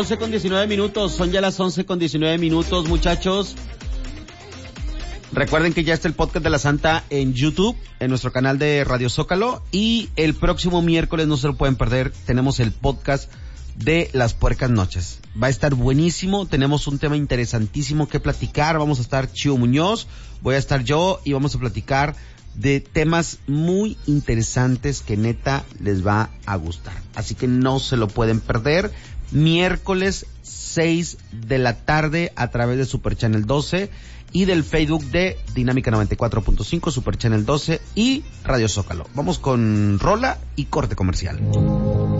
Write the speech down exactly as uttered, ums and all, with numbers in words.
once con diecinueve minutos, son ya las once con diecinueve minutos, muchachos. Recuerden que ya está el podcast de la Santa en YouTube, en nuestro canal de Radio Zócalo, y el próximo miércoles, no se lo pueden perder, tenemos el podcast de Las Puercas Noches. Va a estar buenísimo, tenemos un tema interesantísimo que platicar, vamos a estar Chío Muñoz, voy a estar yo y vamos a platicar de temas muy interesantes que neta les va a gustar. Así que no se lo pueden perder, miércoles seis de la tarde a través de Super Channel doce y del Facebook de Dinámica noventa y cuatro punto cinco, Super Channel doce y Radio Zócalo. Vamos con rola y corte comercial.